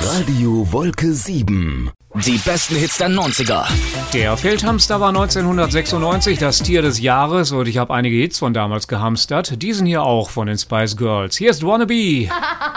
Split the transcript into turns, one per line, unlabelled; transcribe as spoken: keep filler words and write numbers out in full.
Radio Wolke sieben.
Die besten Hits der neunziger.
Der Feldhamster war neunzehnhundertsechsundneunzig das Tier des Jahres und ich habe einige Hits von damals gehamstert. Diesen hier auch von den Spice Girls. Hier ist Wannabe.